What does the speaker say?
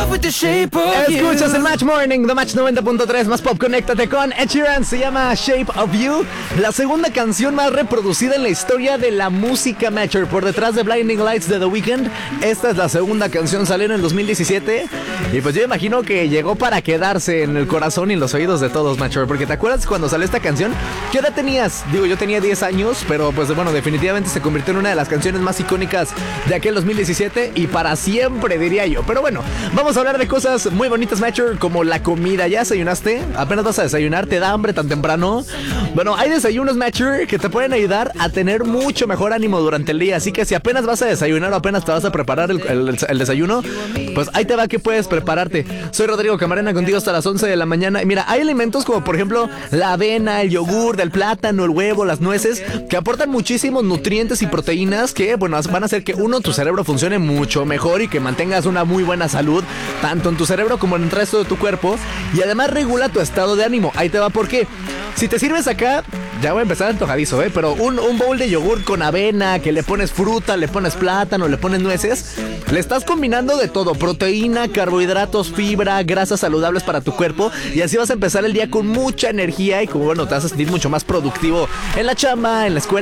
Escuchas el Match Morning, The Match 90.3 más pop. Conéctate con Ed Sheeran, se llama Shape of You, la segunda canción más reproducida en la historia de la música Matcher, por detrás de Blinding Lights de The Weeknd. Esta es la segunda canción, salió en el 2017 y pues yo imagino que llegó para quedarse en el corazón y en los oídos de todos, Matcher, porque ¿te acuerdas cuando salió esta canción? ¿Qué edad tenías? Digo, yo tenía 10 años, pero pues bueno, definitivamente se convirtió en una de las canciones más icónicas de aquel 2017 y para siempre, diría yo. Pero bueno, vamos a hablar de cosas muy bonitas, Matcher, como la comida. ¿Ya desayunaste? ¿Apenas vas a desayunar? ¿Te da hambre tan temprano? Bueno, hay desayunos, Matcher, que te pueden ayudar a tener mucho mejor ánimo durante el día. Así que si apenas vas a desayunar o apenas te vas a preparar el desayuno, pues ahí te va que puedes prepararte. Soy Rodrigo Camarena, contigo hasta las 11 de la mañana. Y mira, hay alimentos como por ejemplo la avena, el yogur, el plátano, el huevo, las nueces, que aportan muchísimos nutrientes y proteínas que, bueno, van a hacer que tu cerebro funcione mucho mejor y que mantengas una muy buena salud, tanto en tu cerebro como en el resto de tu cuerpo. Y además regula tu estado de ánimo. Ahí te va, porque si te sirves acá, ya voy a empezar antojadizo, pero un bowl de yogur con avena, que le pones fruta, le pones plátano, le pones nueces, le estás combinando de todo: proteína, carbohidratos, fibra, grasas saludables para tu cuerpo, y así vas a empezar el día con mucha energía y como, bueno, te vas a sentir mucho más productivo en la chamba, en la escuela.